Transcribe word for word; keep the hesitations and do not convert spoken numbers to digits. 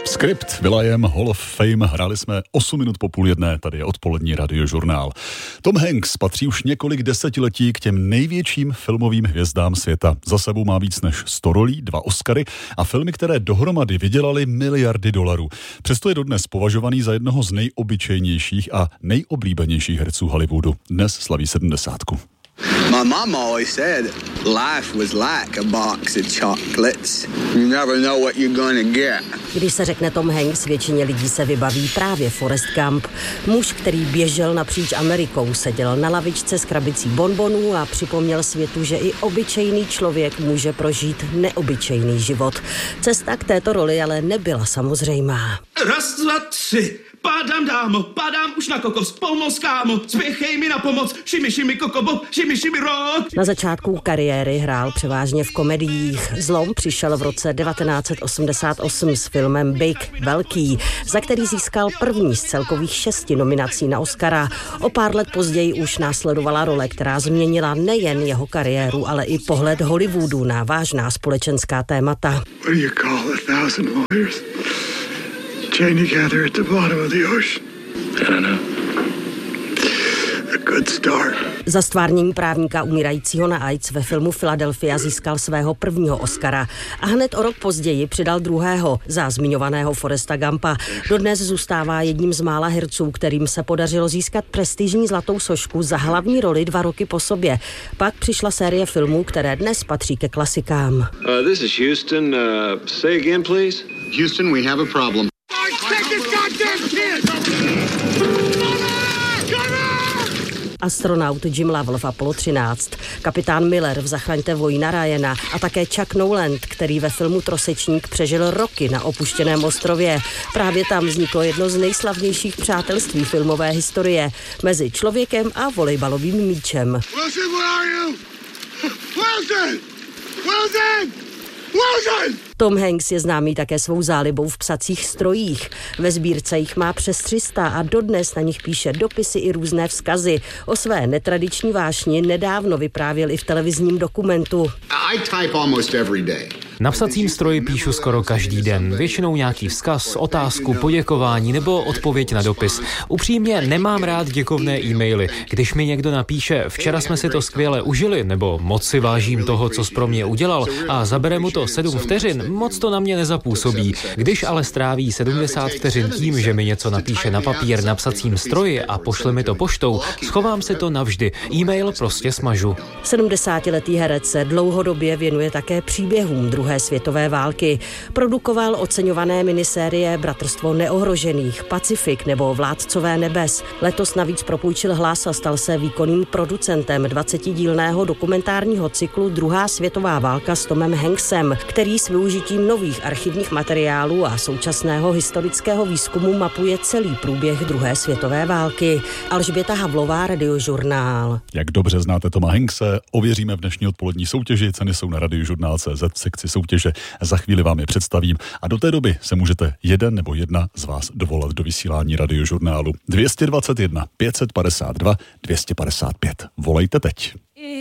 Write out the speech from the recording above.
Skript, Will.i.am, Hall of Fame, hráli jsme osm minut po půl jedné, tady je odpolední radiožurnál. Tom Hanks patří už několik desetiletí k těm největším filmovým hvězdám světa. Za sebou má víc než sto rolí, dva Oscary a filmy, které dohromady vydělaly miliardy dolarů. Přesto je dodnes považovaný za jednoho z nejobyčejnějších a nejoblíbenějších herců Hollywoodu. Dnes slaví sedmdesátku. My mom always said life was like a box of chocolates. You never know what you're gonna get. Když se řekne Tom Hanks, většině lidí se vybaví právě Forrest Gump. Muž, který běžel napříč Amerikou, seděl na lavičce s krabicí bonbonů a připomněl světu, že i obyčejný člověk může prožít neobyčejný život. Cesta k této roli ale nebyla samozřejmá. Raz, dva, tři. Padám, dámo, padám už na kokos, pomoz, kámo, spěchej mi na pomoc, šimi, šimi, kokobo, šimi, šimi, rock. Na začátku kariéry hrál převážně v komediích. Zlom přišel v roce devatenáct set osmdesát osm s filmem Big, Velký, za který získal první z celkových šesti nominací na Oscara. O pár let později už následovala role, která změnila nejen jeho kariéru, ale i pohled Hollywoodu na vážná společenská témata. What do you call a thousand lawyers? Chain together at the bottom of the ocean. I don't know. A good start. Za stvárnění právníka umírajícího na AIDS ve filmu Philadelphia získal svého prvního Oscara a hned o rok později přidal druhého za zmiňovaného Forresta Gumpa. Dodnes zůstává jedním z mála herců, kterým se podařilo získat prestižní zlatou sošku za hlavní roli dva roky po sobě. Pak přišla série filmů, které dnes patří ke klasikám. Uh, this is Houston. Uh, say again, please. Houston, we have a problem. Astronaut Jim Lovell v Apollo třináct, kapitán Miller v Zachraňte vojína Ryana a také Chuck Noland, který ve filmu Trosečník přežil roky na opuštěném ostrově. Právě tam vzniklo jedno z nejslavnějších přátelství filmové historie mezi člověkem a volejbalovým míčem. Wilson, where are you? Wilson! Wilson! Wilson! Tom Hanks je známý také svou zálibou v psacích strojích. Ve sbírce jich má přes tři sta a dodnes na nich píše dopisy i různé vzkazy. O své netradiční vášni nedávno vyprávěl i v televizním dokumentu. I type almost every day. Na psacím stroji píšu skoro každý den. Většinou nějaký vzkaz, otázku, poděkování nebo odpověď na dopis. Upřímně nemám rád děkovné e-maily. Když mi někdo napíše, včera jsme si to skvěle užili, nebo moc si vážím toho, co jsi pro mě udělal a zabere mu to sedm vteřin, moc to na mě nezapůsobí. Když ale stráví sedmdesát vteřin tím, že mi něco napíše na papír na psacím stroji a pošle mi to poštou, schovám si to navždy. E-mail prostě smažu. sedmdesátiletý herec se dlouhodobě věnuje také příběhům druhé světové války. Produkoval oceňované minisérie Bratrstvo neohrožených, Pacifik nebo Vládcové nebes. Letos navíc propůjčil hlas a stal se výkonným producentem dvacetidílného dokumentárního cyklu Druhá světová válka s Tomem Hanksem, který s využitím nových archivních materiálů a současného historického výzkumu mapuje celý průběh druhé světové války. Alžběta Havlová, Radiožurnál. Jak dobře znáte Toma Hankse, ověříme v dnešní odpolední soutěži. Ceny jsou na radiožurnál tečka cé zet v sekci soutěže. Za chvíli vám je představím a do té doby se můžete jeden nebo jedna z vás dovolat do vysílání radiožurnálu. dvě stě dvacet jedna pět set padesát dva dvě stě padesát pět. Volejte teď.